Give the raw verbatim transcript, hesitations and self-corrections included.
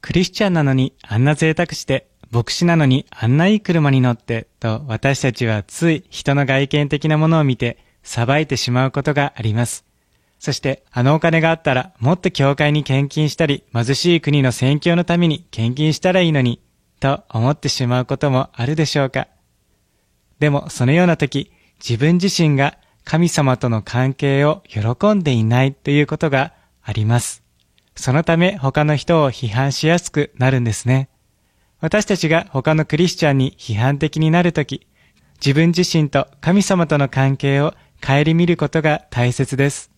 クリスチャンなのにあんな贅沢して、牧師なのにあんないい車に乗って、と私たちはつい人の外見的なものを見て裁いてしまうことがあります。そしてあのお金があったらもっと教会に献金したり、貧しい国の宣教のために献金したらいいのに、と思ってしまうこともあるでしょうか。でもそのような時、自分自身が神様との関係を喜んでいないということがあります。そのため他の人を批判しやすくなるんですね。私たちが他のクリスチャンに批判的になるとき、自分自身と神様との関係を顧みることが大切です。